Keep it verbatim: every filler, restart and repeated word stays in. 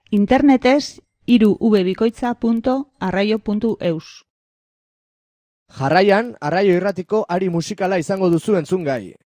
Internetez hiru v bikoitza punto arraio puntu eus. Jarraian, Arraio Irratiko ari musikala izango duzu entzungai.